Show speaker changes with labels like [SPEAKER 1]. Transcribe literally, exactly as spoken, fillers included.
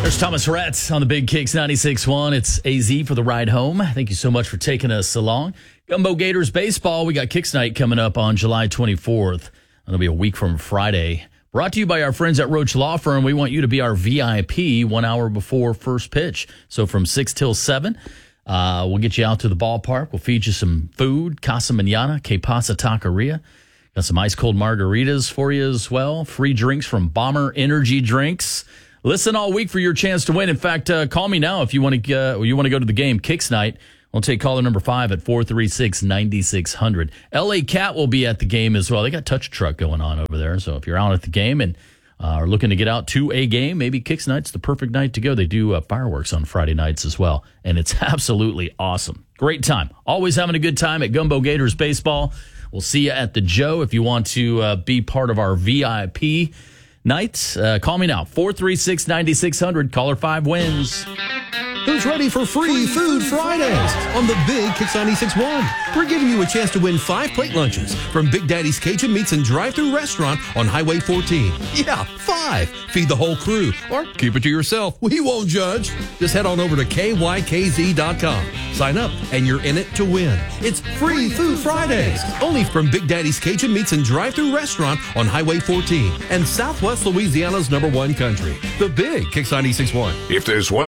[SPEAKER 1] There's Thomas Rhett on the Big Kicks ninety-six point one. It's A Z for the ride home. Thank you so much for taking us along. Gumbo Gators baseball. We got Kicks Night coming up on July twenty-fourth. It'll be a week from Friday. Brought to you by our friends at Roach Law Firm. We want you to be our V I P one hour before first pitch. So from six till seven, uh, we'll get you out to the ballpark. We'll feed you some food, Casa Manana, Que Pasa Taqueria. Got some ice-cold margaritas for you as well. Free drinks from Bomber Energy Drinks. Listen all week for your chance to win. In fact, uh, call me now if you want to uh, you want to go to the game. Kicks Night. We'll take caller number five at four three six, nine six zero zero. L A Cat will be at the game as well. They got touch truck going on over there. So if you're out at the game and uh, are looking to get out to a game, maybe Kicks Night's the perfect night to go. They do uh, fireworks on Friday nights as well. And it's absolutely awesome. Great time. Always having a good time at Gumbo Gators baseball. We'll see you at the Joe if you want to uh, be part of our V I P night. Uh, call me now, four three six, nine six zero zero. Caller five wins.
[SPEAKER 2] Who's ready for Free Food Fridays on the Big Kicks ninety-six point one? We're giving you a chance to win five plate lunches from Big Daddy's Cajun Meats and Drive-Thru Restaurant on Highway fourteen. Yeah, five. Feed the whole crew or keep it to yourself. We won't judge. Just head on over to K Y K Z dot com. Sign up and you're in it to win. It's Free Food Fridays only from Big Daddy's Cajun Meats and Drive-Thru Restaurant on Highway fourteen and Southwest Louisiana's number one country. The Big Kicks ninety-six point one.
[SPEAKER 3] If there's one